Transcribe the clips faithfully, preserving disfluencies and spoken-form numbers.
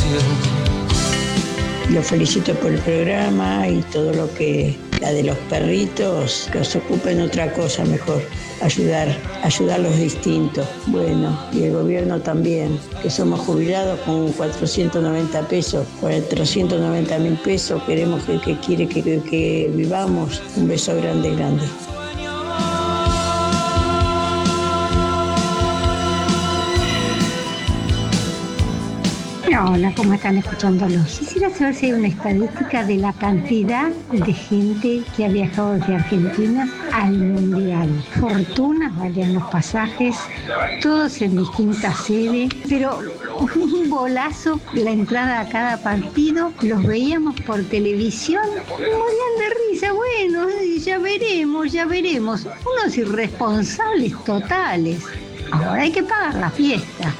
Los felicito por el programa y todo lo que, la de los perritos, que se ocupen otra cosa mejor, ayudar, ayudar a los distintos. Bueno, y el gobierno también, que somos jubilados con cuatrocientos noventa pesos, cuatrocientos noventa mil pesos, queremos que, que quiere que, que, que vivamos. Un beso grande, grande. Hola, ¿cómo están escuchándolos? Quisiera saber si hay una estadística de la cantidad de gente que ha viajado desde Argentina al Mundial. Fortunas valían los pasajes, todos en distintas sedes, pero un bolazo, la entrada a cada partido, los veíamos por televisión, morían de risa. Bueno, ya veremos, ya veremos. Unos irresponsables totales. Ahora hay que pagar la fiesta.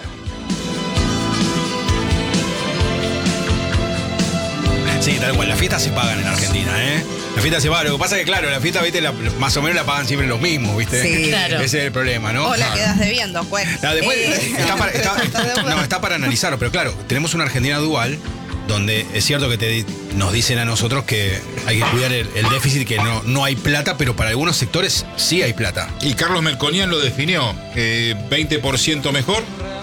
Sí, tal cual. Las fiestas se pagan en Argentina, ¿eh? Las fiestas se pagan. Lo que pasa es que, claro, la fiesta, ¿viste? La, más o menos la pagan siempre los mismos, ¿viste? Sí, claro. Ese es el problema, ¿no? O la claro. quedas debiendo, pues. No, después, Eh, está, para, está, no, está para analizarlo, pero claro, tenemos una Argentina dual, donde es cierto que te, nos dicen a nosotros que hay que cuidar el, el déficit, que no, no hay plata, pero para algunos sectores sí hay plata. Y Carlos Melconian lo definió, eh, veinte por ciento mejor,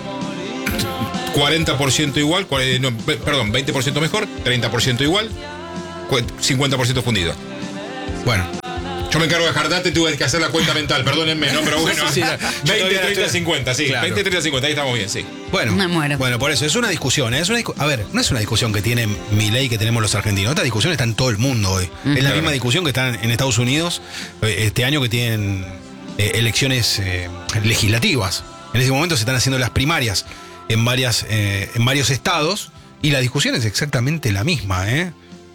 cuarenta por ciento igual, cuarenta, no, perdón, veinte por ciento mejor, treinta por ciento igual, cincuenta por ciento fundido. Bueno. Yo me encargo de Jardate, tuve que hacer la cuenta mental, perdónenme, ¿no? Pero bueno, sí, sí, veinte, treinta, cincuenta, sí. Claro. veinte, treinta, cincuenta, ahí estamos bien, sí. Bueno, Me muero. bueno, por eso es una discusión, ¿eh? Es una discu- a ver, no es una discusión que tiene Milei, que tenemos los argentinos. Esta discusión está en todo el mundo hoy. Mm. Es la misma discusión que está en Estados Unidos eh, este año, que tienen eh, elecciones eh, legislativas. En ese momento se están haciendo las primarias en varias eh, en varios estados y la discusión es exactamente la misma, ¿eh?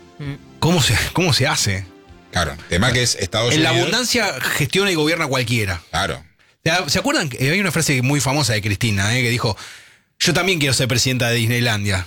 ¿Cómo se, cómo se hace? Claro, tema que es Estados En Unidos. la abundancia gestiona y gobierna cualquiera. Claro. ¿Se acuerdan? Hay una frase muy famosa de Cristina, ¿eh? Que dijo: yo también quiero ser presidenta de Disneylandia.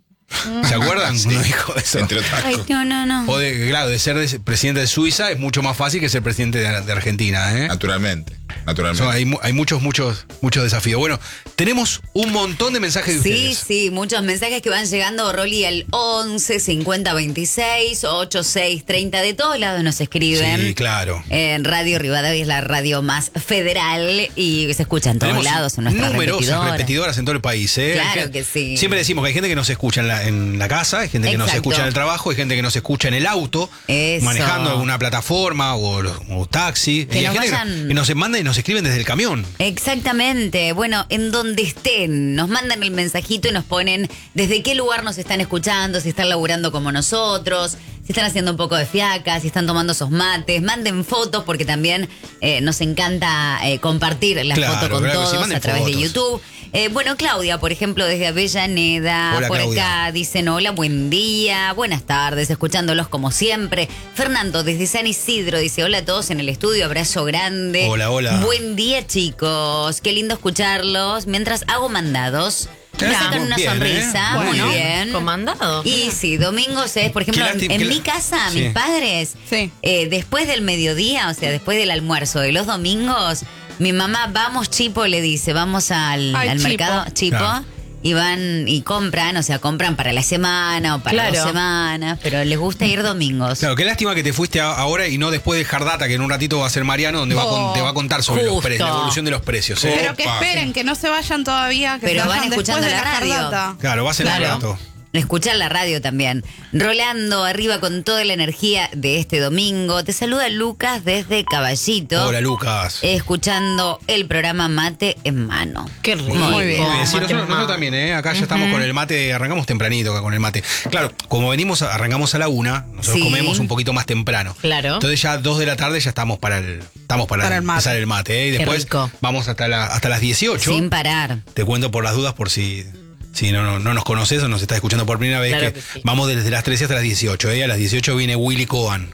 ¿Se acuerdan? Sí. Cuando dijo eso. Entre otras Ay, cosas. no, no, no. O de, claro, de ser de- presidente de Suiza es mucho más fácil que ser presidente de, de Argentina, ¿eh? Naturalmente, naturalmente. So, hay, mu- hay muchos, muchos, muchos desafíos. Bueno, tenemos un montón de mensajes de Sí, ustedes. sí, muchos mensajes que van llegando, Rolly, al once cincuenta veintiséis ochenta y seis treinta. De todos lados nos escriben. Sí, claro. En Radio Rivadavia es la radio más federal y se escucha en todos Tenemos lados, en nuestras numerosas repetidoras. repetidoras en todo el país, ¿eh? Claro Hay gente- que sí. Siempre decimos que hay gente que nos escucha en la, en la casa, hay gente que nos Exacto. escucha en el trabajo, hay gente que nos escucha en el auto, Eso. manejando alguna plataforma o, o taxi. Que y hay nos gente vayan- que, que nos manda y nos escriben desde el camión. Exactamente. Bueno, en donde estén, nos mandan el mensajito y nos ponen desde qué lugar nos están escuchando, si están laburando como nosotros, si están haciendo un poco de fiaca, si están tomando esos mates. Manden fotos porque también eh, nos encanta eh, compartir las Claro, fotos con claro que sí, todos manden a través de fotos. YouTube. Eh, bueno, Claudia, por ejemplo, desde Avellaneda, Hola, por Claudia. acá dicen hola, buen día, buenas tardes, escuchándolos como siempre. Fernando, desde San Isidro, dice hola a todos en el estudio, abrazo grande. Hola, hola. Buen día, chicos, qué lindo escucharlos mientras hago mandados. Me Ya, sacan una bien, ¿eh? sonrisa, muy Bueno, bien. comandado. Y sí, domingos es, por ejemplo, Qué en, lástima, en qué mi lá- casa, Sí. mis padres, Sí. eh, después del mediodía, o sea, después del almuerzo de los domingos, mi mamá, vamos Chipo, le dice, vamos al, Ay, al Chipo. mercado Chipo. Claro. Y van y compran, o sea, compran para la semana o para Claro. dos semanas, pero les gusta ir domingos. Claro, qué lástima que te fuiste a- ahora y no después de Jardata, que en un ratito va a ser Mariano, donde va a con- Oh, te va a contar sobre los justo. precios, la evolución de los precios, ¿eh? Pero que Opa. esperen, que no se vayan todavía, que Pero se van vayan escuchando después de la radio. Jardata. Claro, va a ser un Claro. rato. Escuchar la radio también. Rolando, arriba con toda la energía de este domingo. Te saluda Lucas desde Caballito. Hola, Lucas. Escuchando el programa Mate en Mano. Qué rico. Muy Muy bien. bien. Eh, sí, nosotros, nosotros también, ¿eh? Acá ya estamos con el mate, arrancamos tempranito acá con el mate. Claro, como venimos, a- arrancamos a la una, nosotros Sí. comemos un poquito más temprano. Claro. Entonces ya a dos de la tarde ya estamos para el, estamos para, Para el mate. empezar el mate, ¿eh? Y Qué después rico. vamos hasta, la, hasta las dieciocho. Sin parar. Te cuento por las dudas, por si, si no, no, no nos conoces o nos estás escuchando por primera vez, Claro que, que sí. vamos desde las trece hasta las dieciocho, ¿eh? A las dieciocho viene Willy Cohen,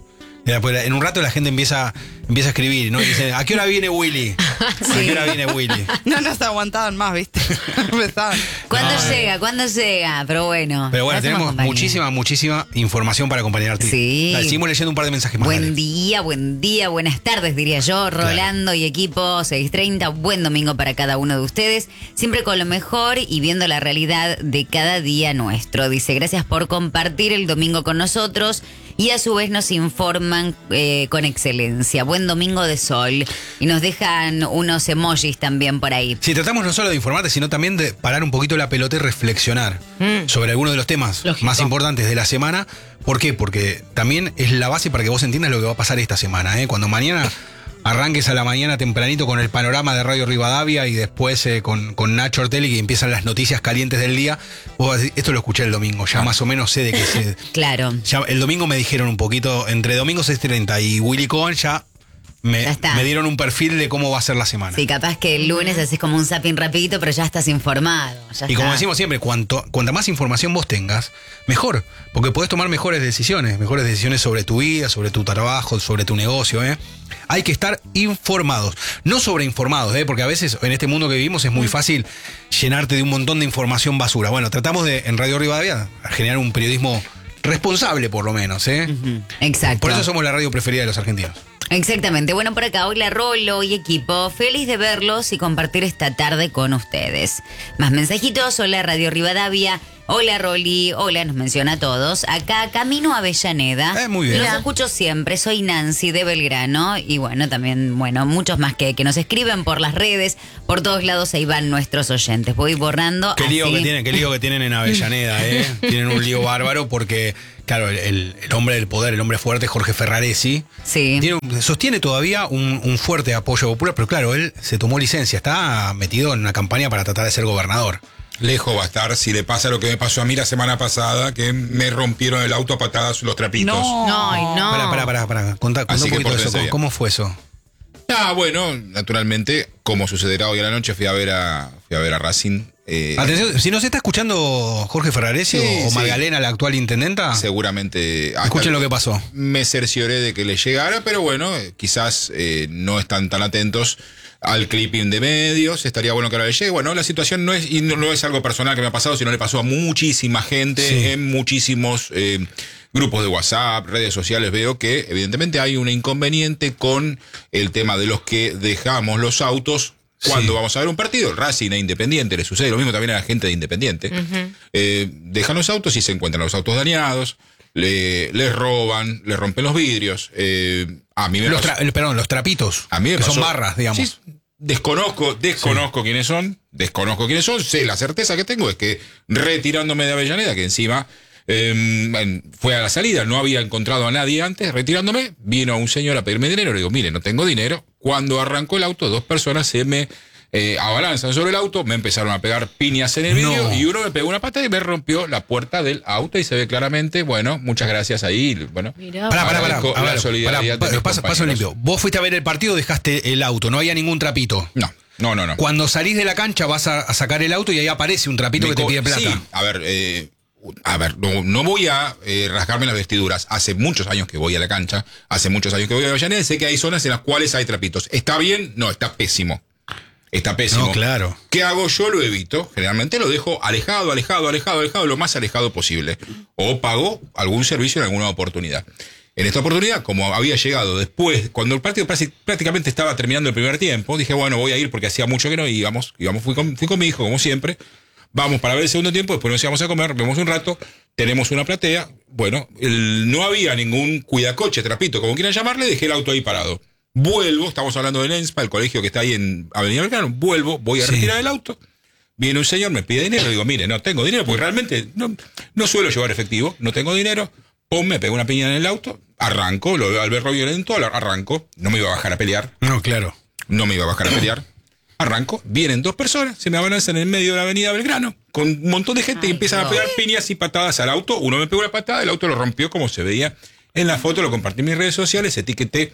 Y después, en un rato la gente empieza, empieza a escribir, ¿no? Y dice, ¿a qué hora viene Willy? ¿A qué hora viene Willy? No nos aguantaban más, ¿viste? Empezaban. ¿Cuándo No, llega? ¿Cuándo llega? Pero bueno. Pero bueno, hacemos tenemos compañía. muchísima, muchísima información para acompañarte. Sí. Dale, seguimos leyendo un par de mensajes más. Buen dale. día, buen día, buenas tardes, diría yo. Rolando y equipo seis treinta. Buen domingo para cada uno de ustedes. Siempre con lo mejor y viendo la realidad de cada día nuestro. Dice, gracias por compartir el domingo con nosotros. Y a su vez nos informan eh, con excelencia. Buen domingo de sol. Y nos dejan unos emojis también por ahí. Sí, tratamos no solo de informarte, sino también de parar un poquito la pelota y reflexionar Mm. sobre algunos de los temas Lógico. más importantes de la semana. ¿Por qué? Porque también es la base para que vos entiendas lo que va a pasar esta semana, ¿eh? Cuando mañana arranques a la mañana tempranito con el panorama de Radio Rivadavia y después eh, con, con Nacho Ortelli, que empiezan las noticias calientes del día, vos vas a decir, esto lo escuché el domingo, ya más o menos sé de qué se... Claro. Ya el domingo me dijeron un poquito, entre domingo seis treinta y Willy Cohen ya me, Ya está. me dieron un perfil de cómo va a ser la semana. Sí, capaz que el lunes haces como un zapping rapidito, pero ya estás informado. Ya Y como está. decimos siempre, cuanto, cuanta más información vos tengas, mejor, porque podés tomar mejores decisiones, mejores decisiones sobre tu vida, sobre tu trabajo, sobre tu negocio, ¿eh? Hay que estar informados, no sobreinformados, ¿eh? Porque a veces en este mundo que vivimos es muy fácil llenarte de un montón de información basura. Bueno, tratamos de, en Radio Rivadavia, generar un periodismo responsable por lo menos, ¿eh? Ujú, exacto. Por eso somos la radio preferida de los argentinos. Exactamente. Bueno, por acá, hola Rolo y equipo. Feliz de verlos y compartir esta tarde con ustedes. Más mensajitos. Hola Radio Rivadavia. Hola Roli. Hola, nos menciona a todos. Acá, camino a Avellaneda. Eh, muy bien. Los Mira. escucho siempre. Soy Nancy de Belgrano. Y bueno, también, bueno, muchos más que, que nos escriben por las redes. Por todos lados ahí van nuestros oyentes. Voy borrando. Qué lío así. que tienen, qué lío que tienen en Avellaneda, ¿eh? Tienen un lío bárbaro porque, claro, el, el hombre del poder, el hombre fuerte, Jorge Ferraresi, Sí. tiene un- sostiene todavía un, un fuerte apoyo popular, pero claro, él se tomó licencia, está metido en una campaña para tratar de ser gobernador. Lejos va a estar si le pasa lo que me pasó a mí la semana pasada, que me rompieron el auto a patadas los trapitos. No. No, y no. Pará, pará, pará, pará. Contá, contá Así un que poquito de eso. pórtense ¿Cómo, bien. cómo fue eso? Ah, bueno, naturalmente, como sucederá hoy a la noche, fui a ver a, fui a, ver a Racing. eh, Atención, si nos está escuchando Jorge Ferraresi Sí, o sí. Magdalena, la actual intendenta, Seguramente. hasta escuchen lo que pasó. Me cercioré de que le llegara, pero bueno, eh, quizás eh, no están tan atentos al clipping de medios. Estaría bueno que ahora le llegue. Bueno, la situación no es, y no, no es algo personal que me ha pasado, sino le pasó a muchísima gente Sí. en muchísimos eh, grupos de WhatsApp, redes sociales. Veo que evidentemente hay un inconveniente con el tema de los que dejamos los autos cuando Sí. vamos a ver un partido. Racing e Independiente, le sucede lo mismo también a la gente de Independiente. Eh, dejan los autos y se encuentran los autos dañados, le, les roban, les rompen los vidrios. Eh, a mí me Los pasó- tra- perdón, los trapitos, a mí me que son pasó- barras, digamos. Sí, desconozco, desconozco quiénes son, desconozco quiénes son, sé, la certeza que tengo es que retirándome de Avellaneda, que encima eh, en- fue a la salida, no había encontrado a nadie antes, retirándome, vino un señor a pedirme dinero, le digo, mire, no tengo dinero. Cuando arrancó el auto, dos personas se me eh, abalanzan sobre el auto, me empezaron a pegar piñas en el No. vídeo y uno me pegó una patada y me rompió la puerta del auto y se ve claramente, bueno, muchas gracias ahí, bueno. Mirá. Pará, pará, pará. agradezco A la ver, solidaridad pará, de mis paso, paso compañeros. limpio. Vos fuiste a ver el partido, dejaste el auto, no había ningún trapito. No, no, no, no. Cuando salís de la cancha vas a, a sacar el auto y ahí aparece un trapito Me que te co- pide plata. Sí, a ver, eh, a ver, no, no voy a eh, rasgarme las vestiduras. Hace muchos años que voy a la cancha, hace muchos años que voy a Avellaneda, sé que hay zonas en las cuales hay trapitos. ¿Está bien? No, está pésimo. Está pésimo. No, claro. ¿Qué hago? Yo lo evito. Generalmente lo dejo alejado, alejado, alejado, alejado, lo más alejado posible. O pago algún servicio en alguna oportunidad. En esta oportunidad, como había llegado después, cuando el partido prácti- prácticamente estaba terminando el primer tiempo, dije, bueno, voy a ir porque hacía mucho que no íbamos. íbamos fui, con, fui con mi hijo, como siempre. Vamos para ver el segundo tiempo, después nos íbamos a comer, vemos un rato, tenemos una platea. Bueno, el- no había ningún cuidacoche, trapito, como quieran llamarle, dejé el auto ahí parado. Vuelvo, estamos hablando del ENSPA, el colegio que está ahí en Avenida Belgrano, vuelvo, voy a Sí. retirar el auto. Viene un señor, me pide dinero, digo, mire, no tengo dinero, porque realmente no, no suelo llevar efectivo, no tengo dinero. Pum, me pego una piña en el auto, arranco, lo veo al berro violento, arranco, no me iba a bajar a pelear, No, claro. no me iba a bajar a pelear. Arranco, vienen dos personas, se me abalanzan en el medio de la avenida Belgrano, con un montón de gente Ay, y empiezan no. a pegar piñas y patadas al auto. Uno me pegó una patada, el auto lo rompió como se veía en la foto, lo compartí en mis redes sociales, etiqueté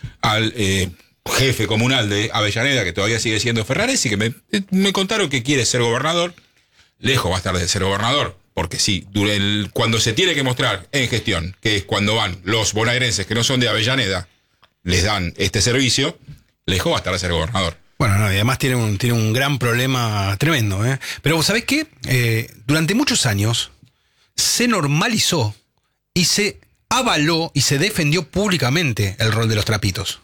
al eh, jefe comunal de Avellaneda, que todavía sigue siendo Ferraresi, que me, me contaron que quiere ser gobernador. Lejos va a estar de ser gobernador, porque sí, el, cuando se tiene que mostrar en gestión, que es cuando van los bonaerenses que no son de Avellaneda, les dan este servicio, lejos va a estar de ser gobernador. Bueno, no, y además tiene un, tiene un gran problema tremendo, ¿eh? Pero ¿sabés qué? Eh, durante muchos años se normalizó y se avaló y se defendió públicamente el rol de los trapitos.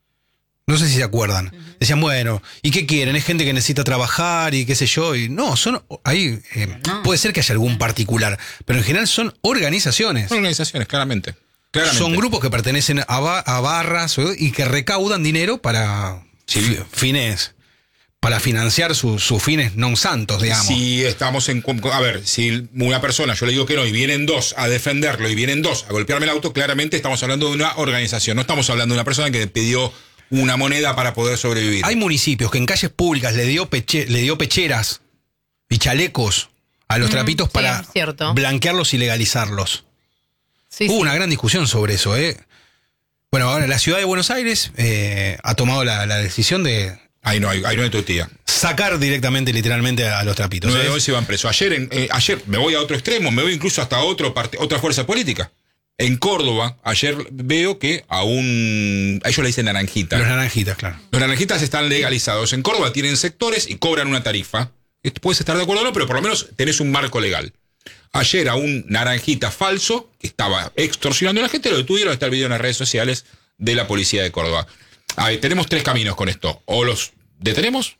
No sé si se acuerdan. Uh-huh. Decían, bueno, ¿y qué quieren? Es gente que necesita trabajar y qué sé yo. Y no, son ahí eh, no. Puede ser que haya algún particular, pero en general son organizaciones. Son organizaciones, claramente. claramente. Son grupos que pertenecen a, ba- a barras y que recaudan dinero para sí. f- fines, para financiar su, sus fines non santos, digamos. Si estamos en... A ver, si una persona, yo le digo que no, y vienen dos a defenderlo, y vienen dos a golpearme el auto, claramente estamos hablando de una organización. No estamos hablando de una persona que pidió una moneda para poder sobrevivir. Hay municipios que en calles públicas le dio, peche, le dio pecheras y chalecos a los mm, trapitos sí, para cierto. blanquearlos y legalizarlos. Sí, Hubo sí. una gran discusión sobre eso, ¿eh? Bueno, ahora la ciudad de Buenos Aires eh, ha tomado la, la decisión de... Ahí no hay, ahí no hay tortilla. Sacar directamente, literalmente, a los trapitos. Nueve ¿eh? de hoy se van presos. Ayer, en, eh, ayer me voy a otro extremo, me voy incluso hasta otro parte, otra fuerza política. En Córdoba, ayer veo que a un... A ellos le dicen naranjita. Los naranjitas, claro. Los naranjitas están legalizados. En Córdoba tienen sectores y cobran una tarifa. Puedes estar de acuerdo o no, pero por lo menos tenés un marco legal. Ayer a un naranjita falso, que estaba extorsionando a la gente, lo detuvieron. Está el video en las redes sociales de la policía de Córdoba. A ver, tenemos tres caminos con esto. O los detenemos,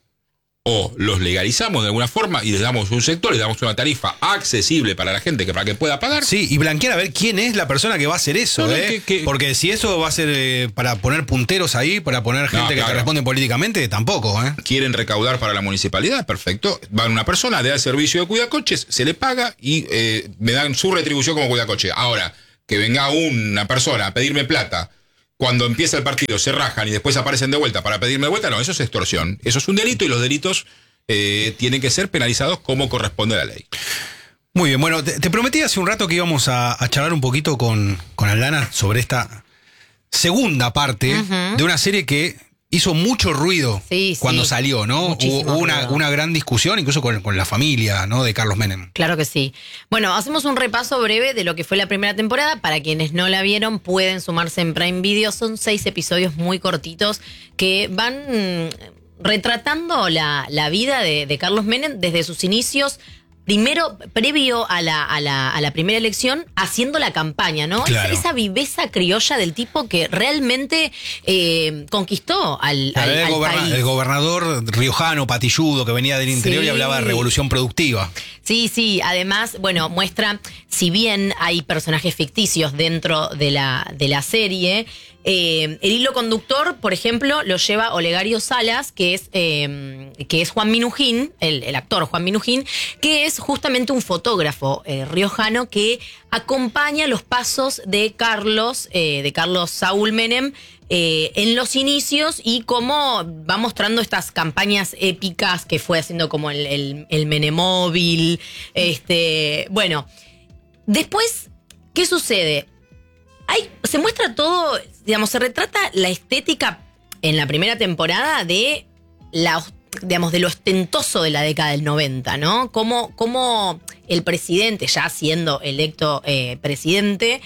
o los legalizamos de alguna forma y les damos un sector, les damos una tarifa accesible para la gente que para que pueda pagar. Sí, y blanquear a ver quién es la persona que va a hacer eso, no, ¿eh? Que, que, Porque si eso va a ser eh, para poner punteros ahí, para poner gente no, que claro. te responde políticamente, tampoco, ¿eh? Quieren recaudar para la municipalidad, perfecto. Va una persona, le da el servicio de cuidacoches, se le paga y eh, me dan su retribución como cuidacoche. Ahora, que venga una persona a pedirme plata, cuando empieza el partido se rajan y después aparecen de vuelta para pedirme de vuelta, no, eso es extorsión. Eso es un delito y los delitos eh, tienen que ser penalizados como corresponde a la ley. Muy bien, bueno, te, te prometí hace un rato que íbamos a, a charlar un poquito con, con Aldana sobre esta segunda parte uh-huh. de una serie que hizo mucho ruido sí, cuando sí. salió, ¿no? Muchísimo Hubo una, una gran discusión, incluso con, con la familia, ¿no? De Carlos Menem. Claro que sí. Bueno, hacemos un repaso breve de lo que fue la primera temporada. Para quienes no la vieron, pueden sumarse en Prime Video. Son seis episodios muy cortitos que van retratando la, la vida de, de Carlos Menem desde sus inicios. Primero, previo a la, a, la, a la primera elección, haciendo la campaña, ¿no? Claro. Esa, esa viveza criolla del tipo que realmente eh, conquistó al, al, el, al goberna, país. El gobernador riojano, patilludo, que venía del interior sí. y hablaba de revolución productiva. Sí, sí. Además, bueno, muestra, si bien hay personajes ficticios dentro de la, de la serie, eh, el hilo conductor, por ejemplo, lo lleva Olegario Salas, que es, eh, que es Juan Minujín, el, el actor Juan Minujín, que es justamente un fotógrafo eh, riojano que acompaña los pasos de Carlos, eh, de Carlos Saúl Menem, eh, en los inicios y cómo va mostrando estas campañas épicas que fue haciendo como el, el, el Menemóvil. Este, bueno, después, ¿qué sucede? Hay, se muestra todo, digamos, se retrata la estética en la primera temporada de la digamos, de lo ostentoso de la década del noventa, ¿no? Cómo, cómo el presidente, ya siendo electo eh, presidente,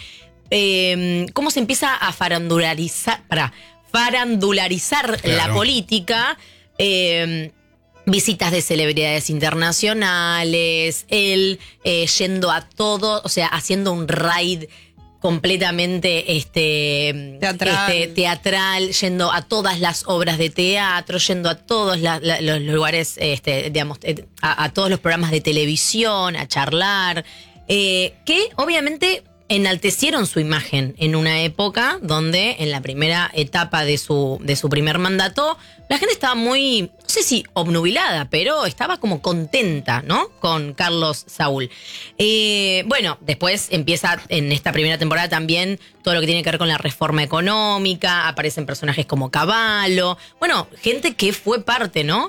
eh, cómo se empieza a farandularizar, para farandularizar claro. la política, eh, visitas de celebridades internacionales, él eh, yendo a todo, o sea, haciendo un raid completamente este teatral. este teatral, yendo a todas las obras de teatro, yendo a todos la, la, los lugares, este, digamos, a, a todos los programas de televisión, a charlar, eh, que obviamente enaltecieron su imagen en una época donde en la primera etapa de su, de su primer mandato la gente estaba muy, no sé si obnubilada, pero estaba como contenta, ¿no? Con Carlos Saúl. Eh, bueno, después empieza en esta primera temporada también todo lo que tiene que ver con la reforma económica, aparecen personajes como Cavallo, bueno, gente que fue parte, ¿no?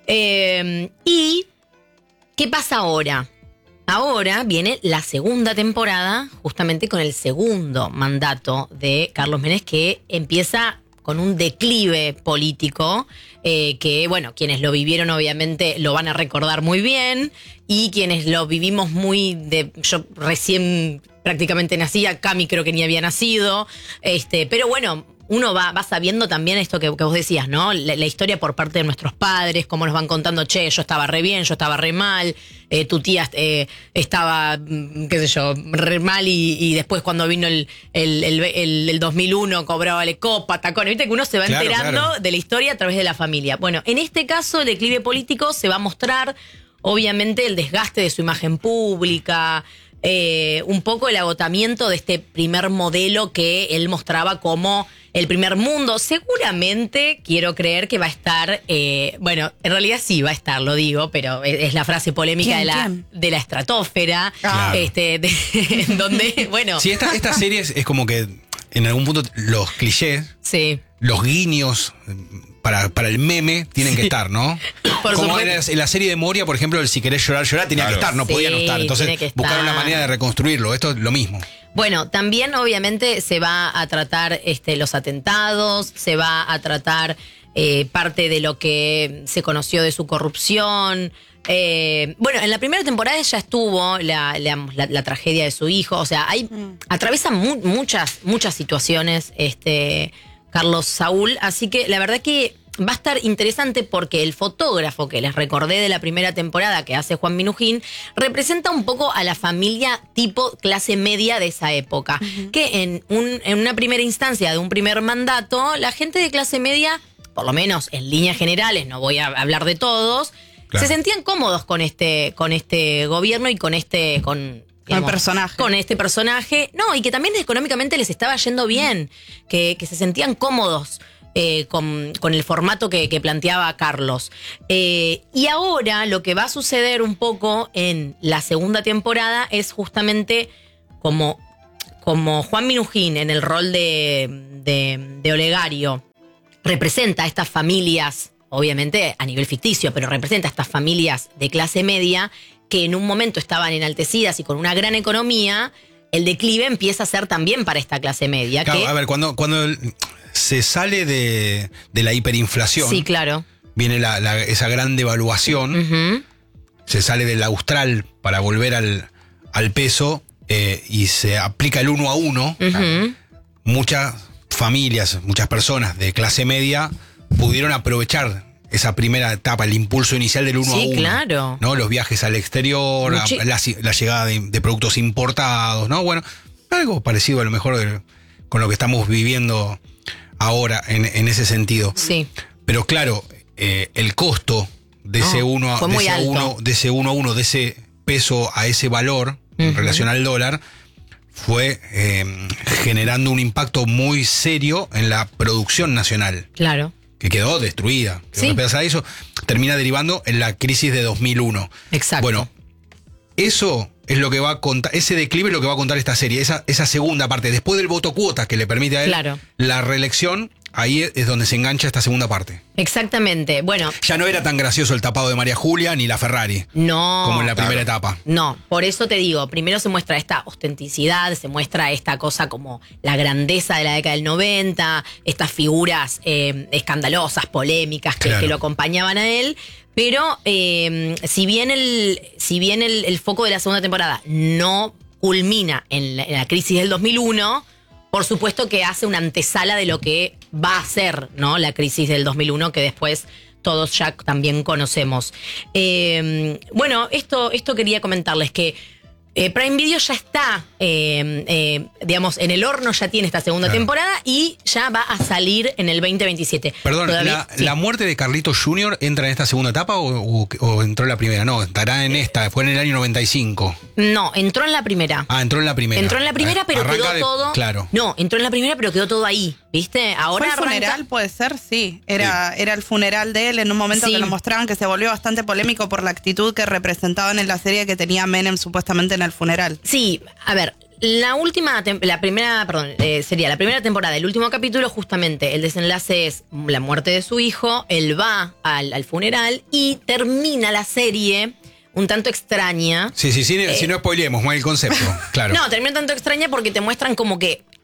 Eh, y, ¿qué pasa ahora? Ahora viene la segunda temporada, justamente con el segundo mandato de Carlos Menem, que empieza con un declive político, eh, que bueno, quienes lo vivieron obviamente lo van a recordar muy bien, y quienes lo vivimos muy de... Yo recién prácticamente nací, Cami creo que ni había nacido, este, pero bueno, uno va, va sabiendo también esto que, que vos decías, ¿no? La, la historia por parte de nuestros padres, cómo nos van contando, che, yo estaba re bien, yo estaba re mal, eh, tu tía eh, estaba, qué sé yo, re mal, y, y después cuando vino el, el, el, el, el dos mil uno cobrábale copa, tacones, viste que uno se va Claro, enterando claro. de la historia a través de la familia. Bueno, en este caso el declive político se va a mostrar, obviamente, el desgaste de su imagen pública, eh, un poco el agotamiento de este primer modelo que él mostraba como el primer mundo. Seguramente quiero creer que va a estar, eh, bueno, en realidad sí va a estar, lo digo, pero es, es la frase polémica ¿Quién, de la quién? de la estratosfera, Claro. este, de- en donde, bueno, Sí, esta, esta serie es, es como que en algún punto los clichés, sí. los guiños para, para el meme tienen que estar, ¿no? Por Como supuesto. en la, en la serie de Moria, por ejemplo, el si querés llorar, llorar, tenía Claro. que estar, no Sí, podía no estar. Entonces tiene que buscaron una estar. manera de reconstruirlo. Esto es lo mismo. Bueno, también obviamente se va a tratar este, los atentados, se va a tratar eh, parte de lo que se conoció de su corrupción. Eh, bueno, en la primera temporada ya estuvo la, la, la- la tragedia de su hijo, o sea, hay atraviesa mu- muchas, muchas situaciones, este Carlos Saúl, así que la verdad que va a estar interesante porque el fotógrafo que les recordé de la primera temporada que hace Juan Minujín representa un poco a la familia tipo clase media de esa época, que en, un, en una primera instancia de un primer mandato, la gente de clase media, por lo menos en líneas generales, no voy a hablar de todos, Claro. se sentían cómodos con este, con este gobierno y con este... Con, Con el personaje. Con este personaje. No, y que también económicamente les estaba yendo bien, que, que se sentían cómodos eh, con, con el formato que, que planteaba Carlos. Eh, y ahora lo que va a suceder un poco en la segunda temporada es justamente como, como Juan Minujín en el rol de, de, de Olegario representa a estas familias, obviamente a nivel ficticio, pero representa a estas familias de clase media que en un momento estaban enaltecidas y con una gran economía, el declive empieza a ser también para esta clase media. Claro, que, a ver, cuando, cuando el- se sale de, de la hiperinflación, sí, claro. viene la- la- esa gran devaluación, Ujú. se sale del austral para volver al, al peso eh, y se aplica el uno a uno. Ujú. Muchas familias, muchas personas de clase media pudieron aprovechar esa primera etapa, el impulso inicial del uno Sí, a uno. claro. ¿No? Los viajes al exterior, la, Muchi- la- la llegada de, de productos importados, ¿no? Bueno, algo parecido a lo mejor de- con lo que estamos viviendo ahora en, en ese sentido. Sí. Pero claro, eh, el costo de No, ese uno a fue de muy ese alto. uno, de ese uno a uno, de ese peso a ese valor en Ujú. relación al dólar, fue eh, generando un impacto muy serio en la producción nacional, Claro. que quedó destruida. Quedó Sí. despedazada. Eso termina derivando en la crisis de dos mil uno. Exacto. Bueno, eso es lo que va a contar, ese declive es lo que va a contar esta serie, esa, esa segunda parte, después del voto cuota que le permite a él Claro. la reelección, ahí es donde se engancha esta segunda parte. Exactamente. Bueno, Ya no era tan gracioso el tapado de María Julia ni la Ferrari, no. como en la claro. primera etapa. No, por eso te digo, primero se muestra esta ostenticidad, se muestra esta cosa como la grandeza de la década del noventa, estas figuras eh, escandalosas, polémicas que, Claro. que lo acompañaban a él, pero eh, si bien, el, si bien el, el foco de la segunda temporada no culmina en la, en la crisis del dos mil uno, por supuesto que hace una antesala de lo que va a ser, ¿no? La crisis del dos mil uno, que después todos ya también conocemos. Eh, bueno, esto, esto quería comentarles que eh, Prime Video ya está, eh, eh, digamos, en el horno, ya tiene esta segunda Claro. temporada y ya va a salir en el veinte veintisiete. Perdón, Todavía- la, sí. la muerte de Carlitos junior entra en esta segunda etapa o, o- o entró en la primera? No, estará en esta, fue en el año noventa y cinco. No, entró en la primera. Ah, entró en la primera. Entró en la primera, pero Arranca quedó de- todo. Claro. No, entró en la primera, pero quedó todo ahí. ¿Viste? Ahora ¿Fue el arranca- funeral? Puede ser, sí. Era, era el funeral de él en un momento Sí. que lo mostraban, que se volvió bastante polémico por la actitud que representaban en la serie que tenía Menem supuestamente en el funeral. Sí, a ver, la última, tem- la primera, perdón, eh, sería la primera temporada, el último capítulo, justamente el desenlace es la muerte de su hijo, él va al, al funeral y termina la serie un tanto extraña. Sí, sí, sí, si no spoileemos, mal el concepto, claro. No, termina un tanto extraña porque te muestran como que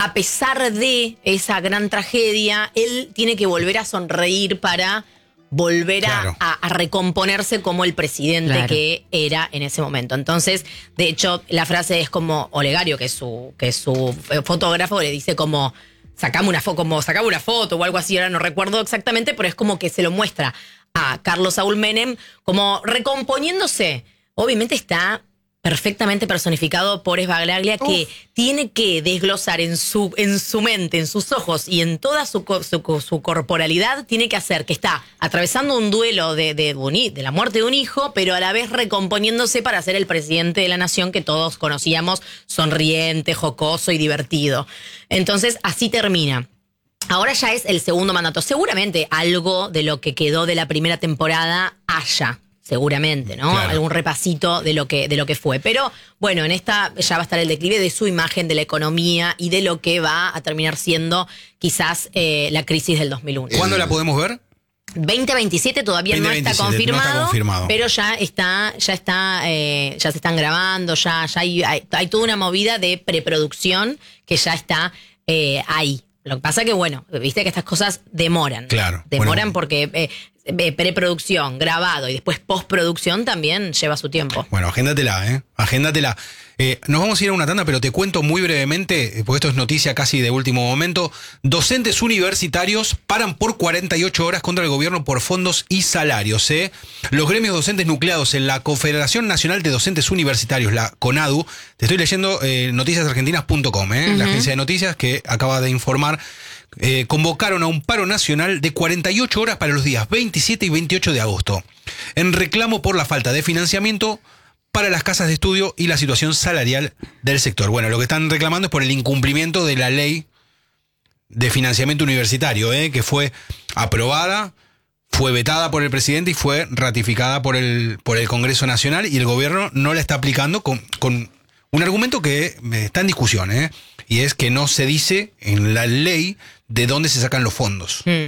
a pesar de esa gran tragedia, él tiene que volver a sonreír para volver Claro. a, a recomponerse como el presidente Claro. que era en ese momento. Entonces, de hecho, la frase es como Olegario, que es su, que es su fotógrafo, le dice como sacame una foto, como sacame una foto o algo así, ahora no recuerdo exactamente, pero es como que se lo muestra a Carlos Saúl Menem como recomponiéndose. Obviamente está perfectamente personificado por Esbaglia, que tiene que desglosar en su, en su mente, en sus ojos y en toda su, co- su, co- su corporalidad, tiene que hacer que está atravesando un duelo de, de, un hi- de la muerte de un hijo, pero a la vez recomponiéndose para ser el presidente de la nación que todos conocíamos, sonriente, jocoso y divertido. Entonces, así termina. Ahora ya es el segundo mandato. Seguramente algo de lo que quedó de la primera temporada haya. Seguramente, ¿no? Claro. Algún repasito de lo que de lo que fue. Pero bueno, en esta ya va a estar el declive de su imagen, de la economía y de lo que va a terminar siendo quizás eh, la crisis del dos mil uno. ¿Cuándo la podemos ver? veinte veintisiete todavía no, está veinte veintisiete, no confirmado, está confirmado. pero ya está, ya está, eh, ya se están grabando, ya, ya hay, hay, hay toda una movida de preproducción que ya está eh, ahí. Lo que pasa que, bueno, viste que estas cosas demoran. Claro, Demoran bueno. porque eh, eh, preproducción, grabado y después postproducción también lleva su tiempo. Bueno, agéndatela, ¿eh? Agéndatela. Eh, nos vamos a ir a una tanda, pero te cuento muy brevemente, eh, porque esto es noticia casi de último momento. Docentes universitarios paran por cuarenta y ocho horas contra el gobierno por fondos y salarios. ¿eh? Los gremios docentes nucleados en la Confederación Nacional de Docentes Universitarios, la CONADU, te estoy leyendo eh, noticias argentinas punto com, ¿eh? La agencia de noticias que acaba de informar, eh, convocaron a un paro nacional de cuarenta y ocho horas para los días veintisiete y veintiocho de agosto, en reclamo por la falta de financiamiento para las casas de estudio y la situación salarial del sector. Bueno, lo que están reclamando es por el incumplimiento de la ley de financiamiento universitario, ¿eh? que fue aprobada, fue vetada por el presidente y fue ratificada por el, por el Congreso Nacional, y el gobierno no la está aplicando con, con un argumento que está en discusión, ¿eh? y es que no se dice en la ley de dónde se sacan los fondos. Mm.